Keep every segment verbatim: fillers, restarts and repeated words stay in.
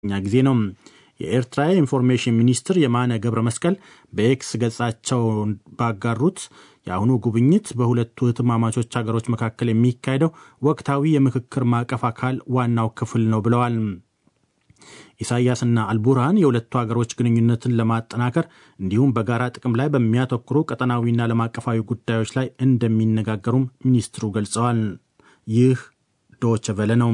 ጊዜ ነው። የኤርትራ ኢንፎርሜሽን ሚኒስትር የማነ ገብረ መስቀል በኤክስ ገጻቸው ባጋሩት የአሁኑ ጉብኝት በሁለቱ እህትማማቾች ሀገሮች መካከል የሚካሄደው ወቅታዊ የምክክር ማዕቀፍ አካል ዋናው ክፍል ነው ብለዋል። ኢሳያስና አልቡርሃን የሁለቱ ሀገሮች ግንኙነትን ለማጠናከር እንዲሁም በጋራ ጥቅም ላይ በሚያተኩሩ ቀጠናዊና ዓለም አቀፋዊ ጉዳዮች ላይ እንደሚነጋገሩም ሚኒስትሩ ገልጸዋል። ይህ ዶይቼ ቬለ ነው።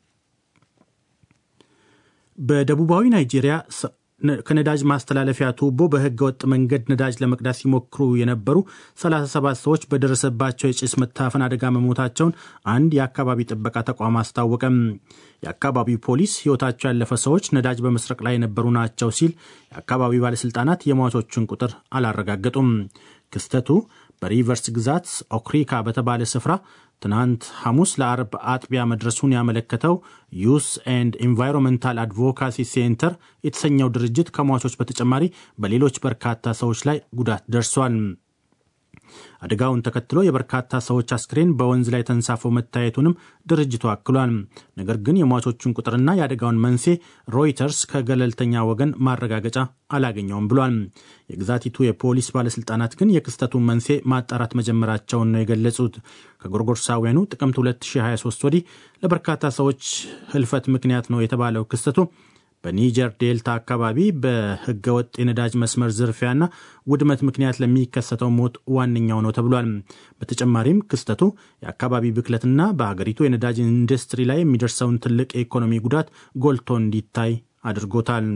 በደቡባዊ ናይጄሪያ ከነዳጅ ማስተላለፊያ ቱቦ በህገ ወጥ መንገድ ነዳጅ ለመቅዳት ሲሞክሩ የነበሩ ሰላሳ ሰባት ሰዎች በደረሰባቸው የጭስ መታፈን አደጋ መሞታቸውን አንድ የአካባቢ ጥበቃ ተቋም አስታወቀም። የአካባቢው ፖሊስ ህይወታቸው ያለፈ ሰዎች ነዳጅ በመስረቅ ላይ የነበሩ ናቸው ሲል፣ የአካባቢው ባለስልጣናት የሟቾቹን ቁጥር አላረጋገጡም። ክስተቱ በሪቨርስ ግዛት ኦክሪካ በተባለ ስፍራ ትናንት ሐሙስ ለአርብ አጥቢያ መድረሱን ያመለከተው ዩስ ኤንድ ኢንቫይሮንመንታል አድቮካሲ ሴንተር የተሰኘው ድርጅት ከሟቾች በተጨማሪ በሌሎች በርካታ ሰዎች ላይ ጉዳት ደርሷል። አደጋውን ተከትሎ የበርካታ ሰዎች አስክሬን በወንዝ ላይ ተንሳፎ መታየቱንም ድርጅቱ አክሏል። ነገር ግን የሟቾቹን ቁጥርና የአደጋውን መንስኤ ሮይተርስ ከገለልተኛ ወገን ማረጋገጫ አላገኘውም ብሏል። የግዛቲቱ የፖሊስ ባለስልጣናት ግን የክስተቱን መንስኤ ማጣራት መጀመራቸውን ነው የገለጹት። ከጎርጎርሳውያኑ ጥቅምት ሁለት ሺህ ሃያ ሶስት ወዲህ ለበርካታ ሰዎች ህልፈት ምክንያት ነው የተባለው ክስተቱ በኒጀር ዴልታ አካባቢ በህገወጥ የነዳጅ መስመር ዝርፊያና ውድመት ምክንያት ለሚከሰተው ሞት ዋነኛው ነው ተብሏል። በተጨማሪም ክስተቱ የአካባቢ ብክለትና በሀገሪቱ የነዳጅ ኢንዱስትሪ ላይ የሚደርሰውን ትልቅ የኢኮኖሚ ጉዳት ጎልቶ እንዲታይ አድርጎታል።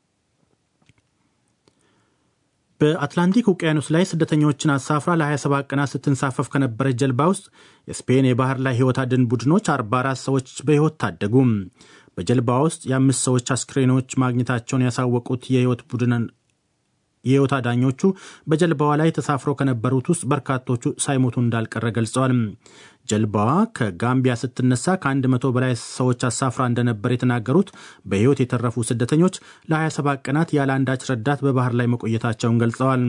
በአትላንቲክ ውቅያኖስ ላይ ስደተኞችን አሳፍራ ለ27 ቀናት ስትንሳፈፍ ከነበረች ጀልባ ውስጥ የስፔን የባህር ላይ ህይወት አድን ቡድኖች አርባ አራት ሰዎች በህይወት ታደጉ። በጀልባ ውስጥ የአምስት ሰዎች አስክሬኖች ማግኘታቸውን ያሳወቁት የህይወት ቡድን የህይወት አዳኞቹ በጀልባዋ ላይ ተሳፍረው ከነበሩት ውስጥ በርካቶቹ ሳይሞቱ እንዳልቀረ ገልጸዋል። ጀልባዋ ከጋምቢያ ስትነሳ ከአንድ መቶ በላይ ሰዎች አሳፍራ እንደነበር የተናገሩት በህይወት የተረፉ ስደተኞች ለ27 ቀናት ያለ አንዳች ረዳት በባህር ላይ መቆየታቸውን ገልጸዋል።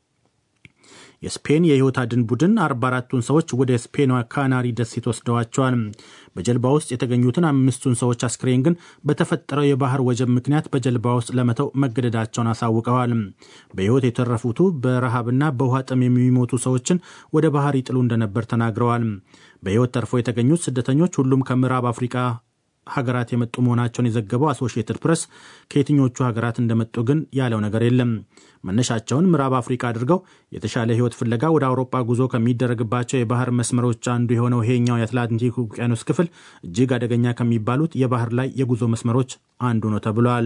የስፔን የህይወት አድን ቡድን አርባ አራቱን ሰዎች ወደ ስፔኗ ካናሪ ደሴት ወስደዋቸዋል። በጀልባ ውስጥ የተገኙትን አምስቱን ሰዎች አስክሬን ግን በተፈጠረው የባህር ወጀብ ምክንያት በጀልባ ውስጥ ለመተው መገደዳቸውን አሳውቀዋል። በህይወት የተረፉቱ በረሃብና በውሃ ጥም የሚሞቱ ሰዎችን ወደ ባህር ይጥሉ እንደነበር ተናግረዋል። በህይወት ተርፎ የተገኙት ስደተኞች ሁሉም ከምዕራብ አፍሪካ ሀገራት የመጡ መሆናቸውን የዘገበው አሶሺየትድ ፕሬስ ከየትኞቹ ሀገራት እንደመጡ ግን ያለው ነገር የለም። መነሻቸውን ምዕራብ አፍሪካ አድርገው የተሻለ ህይወት ፍለጋ ወደ አውሮፓ ጉዞ ከሚደረግባቸው የባህር መስመሮች አንዱ የሆነው ይሄኛው የአትላንቲክ ውቅያኖስ ክፍል እጅግ አደገኛ ከሚባሉት የባህር ላይ የጉዞ መስመሮች አንዱ ነው ተብሏል።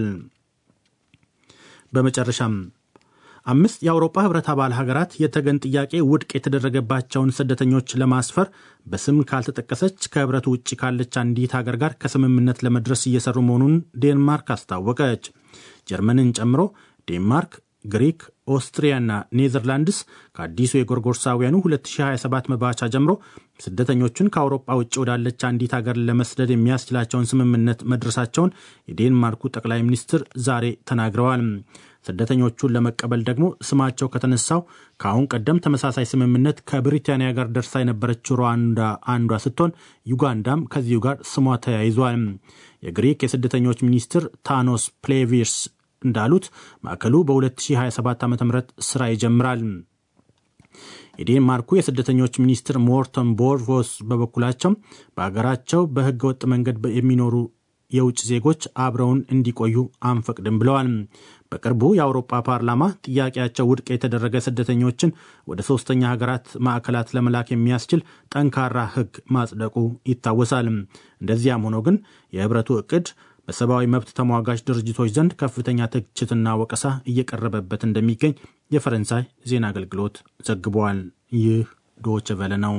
በመጨረሻም አምስት የአውሮፓ ህብረት አባል ሀገራት የተገን ጥያቄ ውድቅ የተደረገባቸውን ስደተኞች ለማስፈር በስም ካልተጠቀሰች ከህብረቱ ውጭ ካለች አንዲት ሀገር ጋር ከስምምነት ለመድረስ እየሰሩ መሆኑን ዴንማርክ አስታወቀች። ጀርመንን ጨምሮ ዴንማርክ፣ ግሪክ፣ ኦስትሪያና ኔዘርላንድስ ከአዲሱ የጎርጎርሳውያኑ ሁለት ሺህ ሃያ ሰባት መባቻ ጀምሮ ስደተኞችን ከአውሮፓ ውጭ ወዳለች አንዲት ሀገር ለመስደድ የሚያስችላቸውን ስምምነት መድረሳቸውን የዴንማርኩ ጠቅላይ ሚኒስትር ዛሬ ተናግረዋል። ስደተኞቹን ለመቀበል ደግሞ ስማቸው ከተነሳው ከአሁን ቀደም ተመሳሳይ ስምምነት ከብሪታንያ ጋር ደርሳ የነበረችው ሩዋንዳ አንዷ ስትሆን ዩጋንዳም ከዚሁ ጋር ስሟ ተያይዟል። የግሪክ የስደተኞች ሚኒስትር ታኖስ ፕሌቪርስ እንዳሉት ማዕከሉ በሁለት ሺህ ሃያ ሰባት ዓ.ም ስራ ይጀምራል። የዴንማርኩ የስደተኞች ሚኒስትር ሞርተን ቦርቮስ በበኩላቸው በሀገራቸው በህገ ወጥ መንገድ የሚኖሩ የውጭ ዜጎች አብረውን እንዲቆዩ አንፈቅድም ብለዋል። በቅርቡ የአውሮፓ ፓርላማ ጥያቄያቸው ውድቅ የተደረገ ስደተኞችን ወደ ሶስተኛ ሀገራት ማዕከላት ለመላክ የሚያስችል ጠንካራ ህግ ማጽደቁ ይታወሳል። እንደዚያም ሆኖ ግን የህብረቱ እቅድ በሰብአዊ መብት ተሟጋች ድርጅቶች ዘንድ ከፍተኛ ትችትና ወቀሳ እየቀረበበት እንደሚገኝ የፈረንሳይ ዜና አገልግሎት ዘግቧል። ይህ ዶይቼ ቬለ ነው።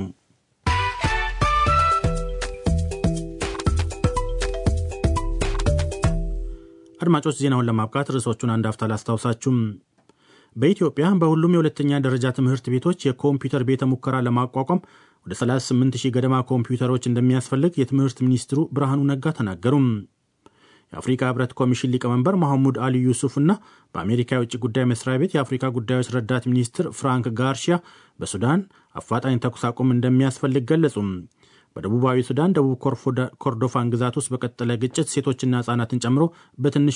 አድማጮች ዜናውን ለማብቃት ርዕሶቹን አንድ አፍታ ላስታውሳችሁ። በኢትዮጵያ በሁሉም የሁለተኛ ደረጃ ትምህርት ቤቶች የኮምፒውተር ቤተ ሙከራ ለማቋቋም ወደ ሰላሳ ስምንት ሺህ ገደማ ኮምፒውተሮች እንደሚያስፈልግ የትምህርት ሚኒስትሩ ብርሃኑ ነጋ ተናገሩ። የአፍሪካ ህብረት ኮሚሽን ሊቀመንበር መሐሙድ አሊ ዩሱፍ እና በአሜሪካ የውጭ ጉዳይ መስሪያ ቤት የአፍሪካ ጉዳዮች ረዳት ሚኒስትር ፍራንክ ጋርሺያ በሱዳን አፋጣኝ ተኩስ አቁም እንደሚያስፈልግ ገለጹ። በደቡባዊ ሱዳን ደቡብ ኮርዶፋን ግዛት ውስጥ በቀጠለ ግጭት ሴቶችና ህጻናትን ጨምሮ በትንሹ